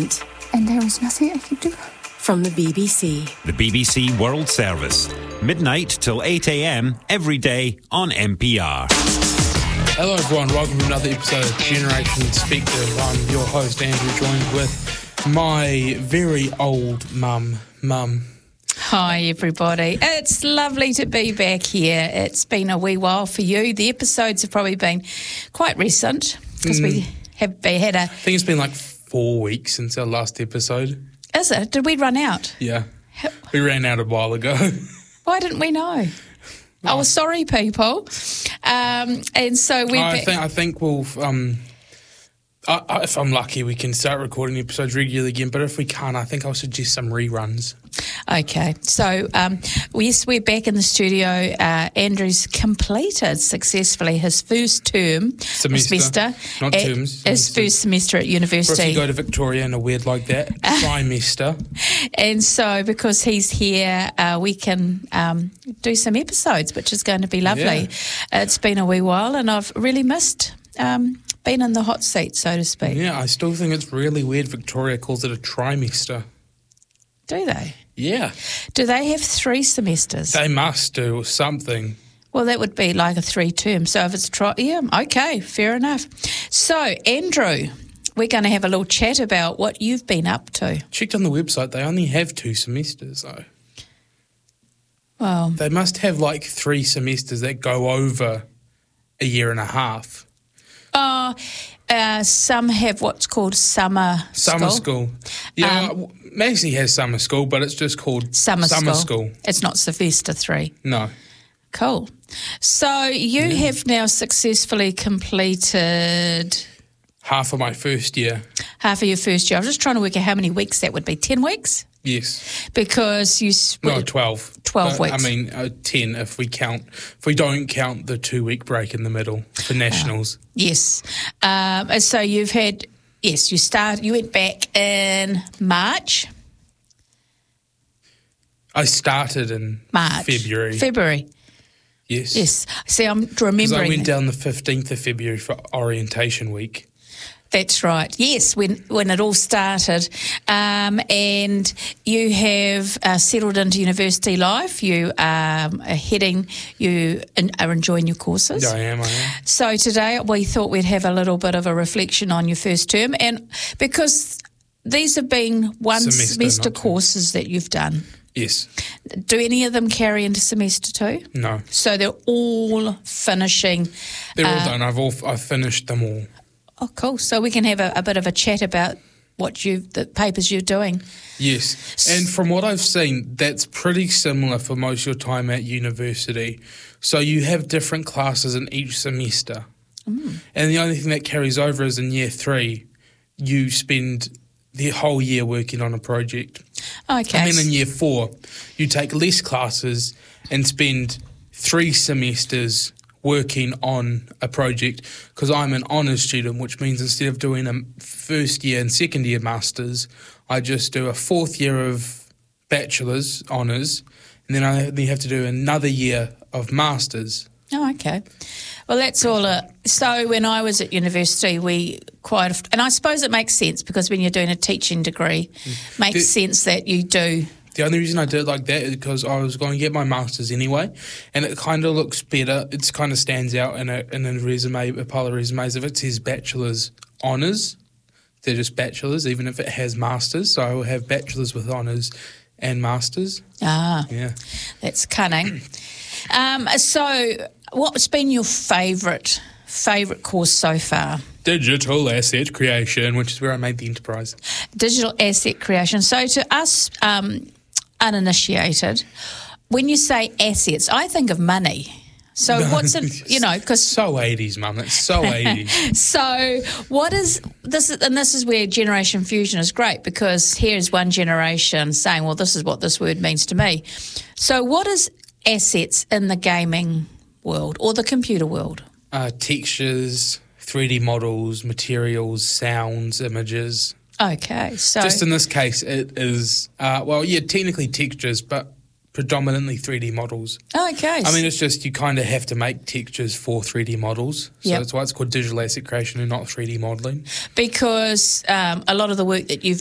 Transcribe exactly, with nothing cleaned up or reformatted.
moment. And there was nothing I could do. From the B B C. The B B C World Service. Midnight till eight a.m. every day on N P R. Hello everyone, welcome to another episode of Generation Perspective. I'm your host Andrew, joined with my very old mum. Mum. Hi everybody, it's lovely to be back here. It's been a wee while for you. The episodes have probably been quite recent because mm. we have had a... I think it's been like four weeks since our last episode. Is it? Did we run out? Yeah, we ran out a while ago. Why didn't we know? Oh, sorry, people. Um, and so we. I think I think we'll. Um, I, I, if I'm lucky, we can start recording episodes regularly again. But if we can't, I think I'll suggest some reruns. Okay, so um, yes, we're back in the studio. Uh, Andrew's completed successfully his first term semester, semester not at, terms. His semester. first semester at university. Or if you go to Victoria and a word like that, trimester. And so, because he's here, uh, we can um, do some episodes, which is going to be lovely. Yeah. It's been a wee while, and I've really missed. Um, been in the hot seat, so to speak. Yeah, I still think it's really weird Victoria calls it a trimester. Do they? Yeah. Do they have three semesters? They must do something. Well, that would be like a three term. So if it's a tri- yeah, okay, fair enough. So, Andrew, we're going to have a little chat about what you've been up to. Checked on the website, they only have two semesters, though. Well, they must have like three semesters that go over a year and a half. Uh, uh, some have what's called summer school. Summer school. Yeah, um, Maxie has summer school, but it's just called summer, summer school. school. It's not semester three. No. Cool. So you yeah. have now successfully completed... half of my first year. Half of your first year. I was just trying to work out how many weeks that would be. Ten weeks? Yes. Because you... No, twelve. twelve uh, weeks. I mean, uh, ten if we count, if we don't count the two-week break in the middle for nationals. Uh, yes. Um, so you've had, yes, you start. You went back in March. I started in March. February. February. Yes. Yes. See, I'm remembering. Because I went down the fifteenth of February for orientation week. That's right. Yes, when when it all started, um, and you have uh, settled into university life. You um, are heading. You are enjoying your courses. Yeah, I am. I am. So today we thought we'd have a little bit of a reflection on your first term, and because these have been one semester, semester courses that you've done. Yes. Do any of them carry into semester two? No. So they're all finishing. They're all uh, done. I've all I've finished them all. Oh, cool. So we can have a, a bit of a chat about what you the papers you're doing. Yes. And from what I've seen, that's pretty similar for most of your time at university. So you have different classes in each semester. Mm. And the only thing that carries over is in year three, you spend the whole year working on a project. Okay. And then in year four, you take less classes and spend three semesters working on a project, because I'm an honours student, which means instead of doing a first year and second year masters, I just do a fourth year of bachelor's honours, and then I then have to do another year of masters. Oh, okay. Well, that's all. Uh, so when I was at university, we quite, and I suppose it makes sense because when you're doing a teaching degree, mm. makes the, sense that you do. The only reason I did it like that is because I was going to get my master's anyway, and it kind of looks better. It kind of stands out in a in a resume, a pile of resumes. If it says bachelor's honours, they're just bachelors, even if it has masters. So I will have bachelors with honours and masters. Ah, yeah, that's cunning. um, so, what's been your favourite favourite course so far? Digital asset creation, which is where I made the enterprise. Digital asset creation. So, to us um, uninitiated, when you say assets, I think of money. So what's it, you know, because... So eighties, Mum, it's so eighties. So what is, this is, and this is where generation fusion is great, because here's one generation saying, well, this is what this word means to me. So what is assets in the gaming world or the computer world? Uh, textures, three D models, materials, sounds, images. Okay, so... Just in this case, it is, uh, well, yeah, technically textures, but predominantly three D models. Okay. I mean, it's just you kind of have to make textures for three D models. So yep. that's why it's called digital asset creation and not three D modelling. Because um, a lot of the work that you've